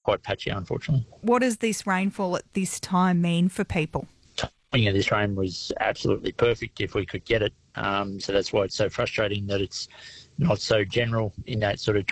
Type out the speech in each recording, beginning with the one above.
quite patchy, unfortunately. What does this rainfall at this time mean for people? Timing of this rain was absolutely perfect if we could get it. So that's why it's so frustrating that it's not so general in that sort of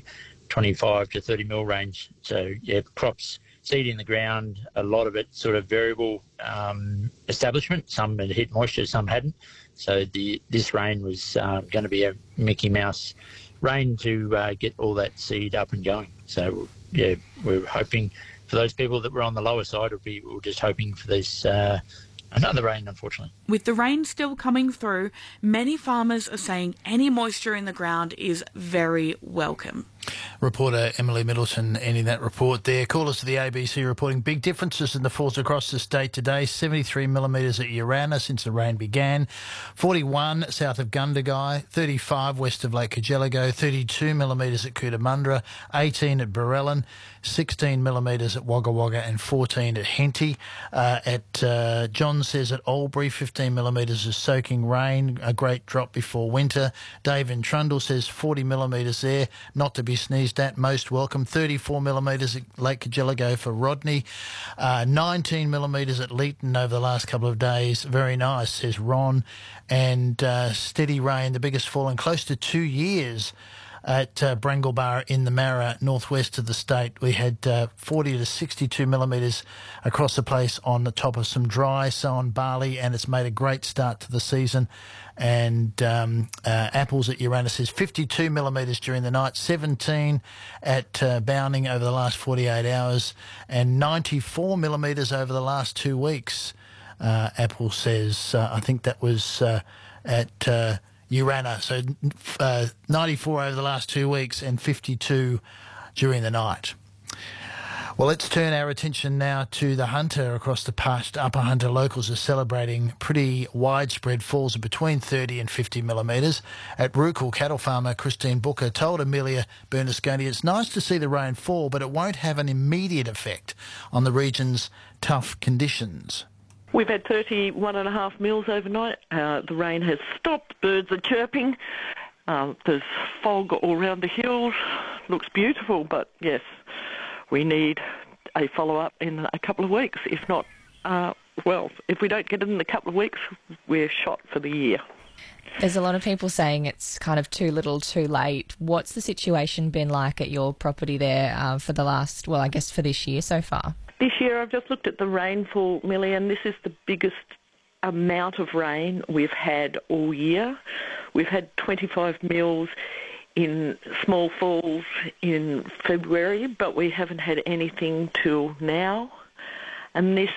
25 to 30 mil range. So, yeah, crops, seed in the ground, a lot of it sort of variable establishment. Some had hit moisture, some hadn't. So this rain was going to be a Mickey Mouse rain to get all that seed up and going. So, yeah, we're hoping for those people that were on the lower side, we're just hoping for this another rain, unfortunately. With the rain still coming through, many farmers are saying any moisture in the ground is very welcome. Reporter Emily Middleton ending that report there. Callers to the ABC reporting big differences in the falls across the state today. 73 millimetres at Urannah since the rain began. 41 south of Gundagai. 35 west of Lake Cargelligo. 32 millimetres at Cootamundra. 18 at Barellan. 16 millimetres at Wagga Wagga and 14 at Henty. John says at Albury, 15 millimetres of soaking rain, a great drop before winter. Dave in Trundle says 40 millimetres there, not to be sneezed at, most welcome. 34 millimetres at Lake Cargelligo for Rodney. 19 millimetres at Leeton over the last couple of days. Very nice, says Ron. And steady rain, the biggest fall in close to 2 years at Branglebar in the Marra, northwest of the state. We had 40 to 62 millimetres across the place on the top of some dry sown barley, and it's made a great start to the season. And apples at Urannah says 52 millimetres during the night, 17 at Bowning over the last 48 hours, and 94 millimetres over the last 2 weeks. Apple says, I think that was at Urannah, so 94 over the last 2 weeks and 52 during the night. Well, let's turn our attention now to the Hunter. Across the past, Upper Hunter locals are celebrating pretty widespread falls of between 30 and 50 millimetres. At Rukul, cattle farmer Christine Booker told Amelia Bernasconi it's nice to see the rain fall, but it won't have an immediate effect on the region's tough conditions. We've had 31.5 mils overnight. The rain has stopped. Birds are chirping. There's fog all around the hills. Looks beautiful, but yes, we need a follow-up in a couple of weeks. If not, if we don't get it in a couple of weeks, we're shot for the year. There's a lot of people saying it's kind of too little too late. What's the situation been like at your property there for the last, I guess for this year so far? This year, I've just looked at the rainfall, Millie, and this is the biggest amount of rain we've had all year. We've had 25 mils in Small Falls in February, but we haven't had anything till now. And this,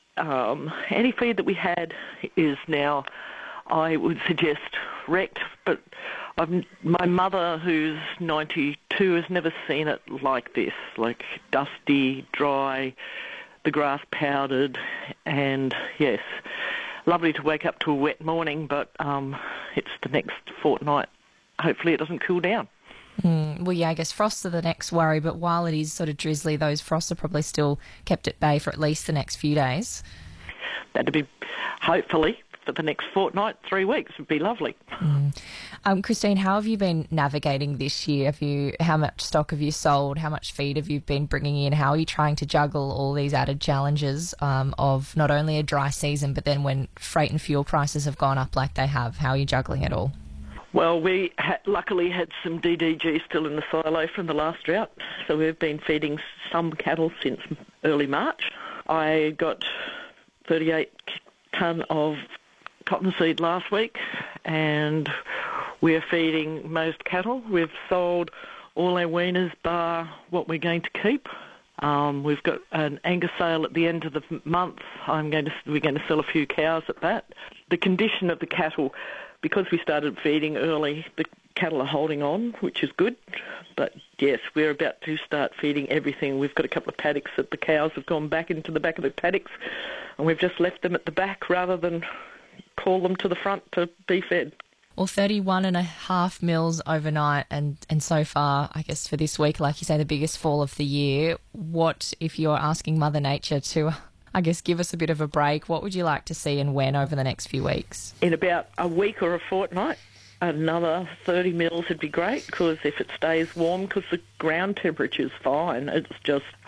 any feed that we had is now, I would suggest, wrecked, but my mother, who's 92, has never seen it like this, like dusty, dry, the grass powdered, and yes, lovely to wake up to a wet morning, but it's the next fortnight. Hopefully it doesn't cool down. I guess frosts are the next worry, but while it is sort of drizzly, those frosts are probably still kept at bay for at least the next few days. That'd be, hopefully, for the next fortnight, 3 weeks would be lovely. Christine, how have you been navigating this year? How much stock have you sold? How much feed have you been bringing in? How are you trying to juggle all these added challenges of not only a dry season, but then when freight and fuel prices have gone up like they have? How are you juggling it all? Well, we luckily had some DDG still in the silo from the last drought, so we've been feeding some cattle since early March. I got 38 tonne of cottonseed last week, and we're feeding most cattle. We've sold all our weaners bar what we're going to keep. We've got an Angus sale at the end of the month. We're going to sell a few cows at that. The condition of the cattle, because we started feeding early, the cattle are holding on, which is good. But yes, we're about to start feeding everything. We've got a couple of paddocks that the cows have gone back into the back of the paddocks, and we've just left them at the back rather than call them to the front to be fed. Well, 31.5 mils overnight and so far, I guess, for this week, like you say, the biggest fall of the year. What, if you're asking Mother Nature to, I guess, give us a bit of a break, what would you like to see and when over the next few weeks? In about a week or a fortnight, another 30 mils would be great, because if it stays warm, because the ground temperature's fine, it's just